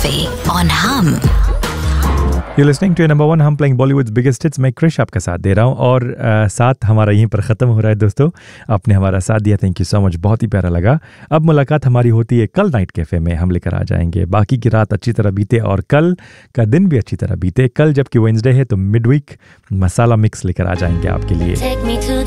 Cafe on Hum. You're listening to number one, हम playing Bollywood's biggest hits. मैं क्रिश आपका साथ दे रहा हूँ और साथ हमारा यहीं पर ख़त्म हो रहा है दोस्तों. आपने हमारा साथ दिया, थैंक यू सो मच, बहुत ही प्यारा लगा. अब मुलाकात हमारी होती है कल नाइट कैफ़े में. हम लेकर आ जाएंगे बाकी की रात अच्छी तरह बीते और कल का दिन भी अच्छी तरह बीते. कल जबकि वेडनेसडे है तो मिड वीक मसाला मिक्स लेकर आ जाएंगे आपके लिए.